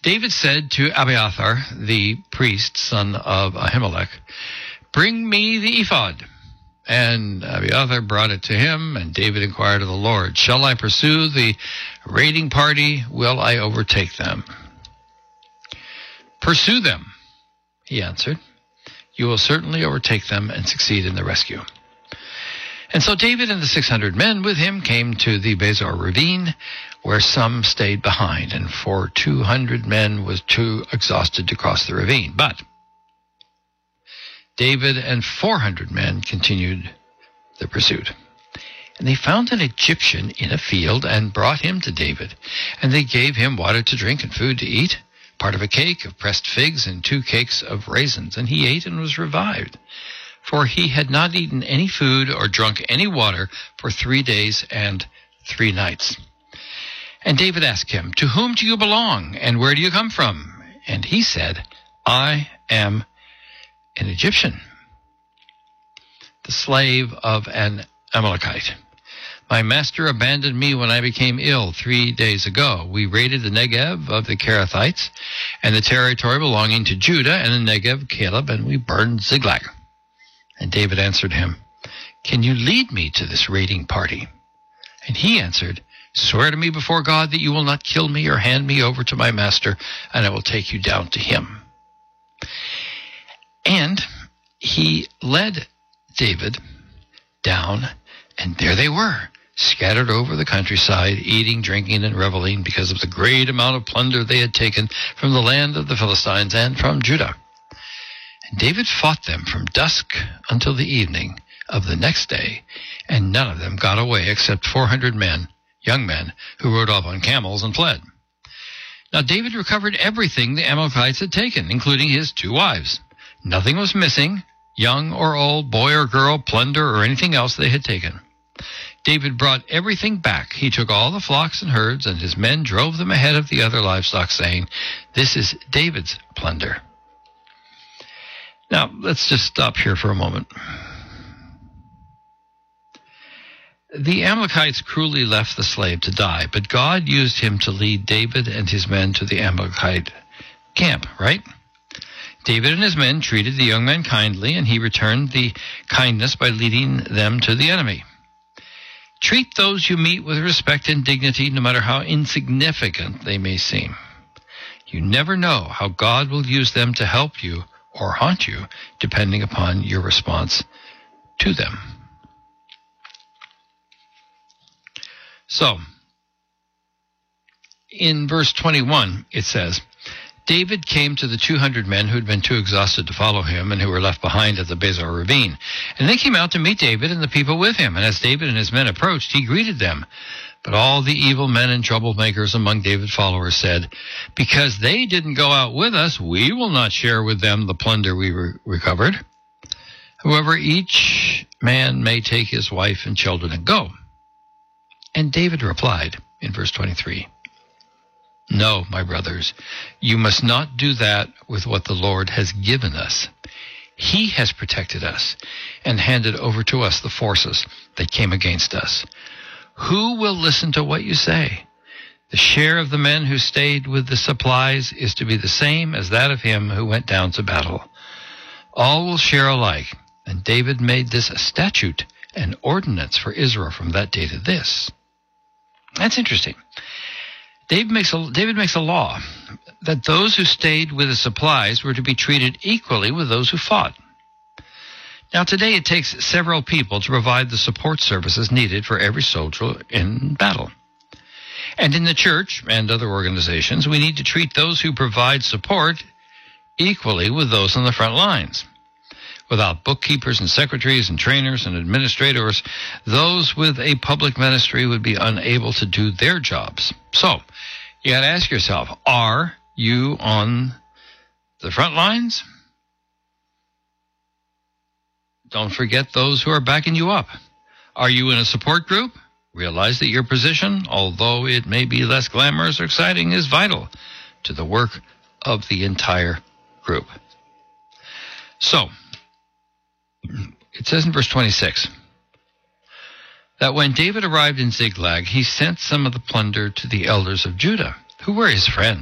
David said to Abiathar, the priest, son of Ahimelech, "Bring me the ephod." And Abiathar brought it to him, and David inquired of the Lord, "Shall I pursue the raiding party? Will I overtake them?" "Pursue them," he answered. "You will certainly overtake them and succeed in the rescue." And so David and the 600 men with him came to the Bezor ravine, where some stayed behind, and for 200 men was too exhausted to cross the ravine. But David and 400 men continued the pursuit. And they found an Egyptian in a field and brought him to David. And they gave him water to drink and food to eat, part of a cake of pressed figs and 2 cakes of raisins. And he ate and was revived, for he had not eaten any food or drunk any water for 3 days and 3 nights. And David asked him, "To whom do you belong, and where do you come from?" And he said, "I am an Egyptian, the slave of an Amalekite. My master abandoned me when I became ill 3 days ago. We raided the Negev of the Kerethites and the territory belonging to Judah and the Negev Caleb, and we burned Ziklag." And David answered him, "Can you lead me to this raiding party?" And he answered, "Swear to me before God that you will not kill me or hand me over to my master, and I will take you down to him." And he led David down, and there they were, scattered over the countryside, eating, drinking, and reveling because of the great amount of plunder they had taken from the land of the Philistines and from Judah. And David fought them from dusk until the evening of the next day, and none of them got away except 400 men, young men, who rode off on camels and fled. Now David recovered everything the Amalekites had taken, including his 2 wives. Nothing was missing, young or old, boy or girl, plunder, or anything else they had taken. David brought everything back. He took all the flocks and herds, and his men drove them ahead of the other livestock, saying, "This is David's plunder." Now, let's just stop here for a moment. The Amalekites cruelly left the slave to die, but God used him to lead David and his men to the Amalekite camp, right? David and his men treated the young men kindly, and he returned the kindness by leading them to the enemy. Treat those you meet with respect and dignity, no matter how insignificant they may seem. You never know how God will use them to help you or haunt you, depending upon your response to them. So, in verse 21, it says, David came to the 200 men who had been too exhausted to follow him and who were left behind at the Bezor ravine. And they came out to meet David and the people with him. And as David and his men approached, he greeted them. But all the evil men and troublemakers among David's followers said, "Because they didn't go out with us, we will not share with them the plunder we recovered. However, each man may take his wife and children and go." And David replied in verse 23, "No, my brothers, you must not do that with what the Lord has given us. He has protected us and handed over to us the forces that came against us. Who will listen to what you say? The share of the men who stayed with the supplies is to be the same as that of him who went down to battle. All will share alike." And David made this a statute and ordinance for Israel from that day to this. That's interesting. David makes a law that those who stayed with the supplies were to be treated equally with those who fought. Now, today it takes several people to provide the support services needed for every soldier in battle. And in the church and other organizations, we need to treat those who provide support equally with those on the front lines. Without bookkeepers and secretaries and trainers and administrators, those with a public ministry would be unable to do their jobs. So, you got to ask yourself, are you on the front lines? Don't forget those who are backing you up. Are you in a support group? Realize that your position, although it may be less glamorous or exciting, is vital to the work of the entire group. So, it says in verse 26 that when David arrived in Ziklag, he sent some of the plunder to the elders of Judah, who were his friends.